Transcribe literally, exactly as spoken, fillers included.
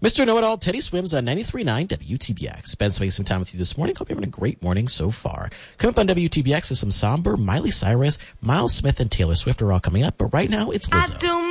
Mister Know-It-All, Teddy Swims on ninety-three point nine W T B X. Ben spending some time with you this morning. Hope you're having a great morning so far. Coming up on W T B X is some somber Miley Cyrus, Miles Smith, and Taylor Swift are all coming up. But right now, it's Lizzo. I do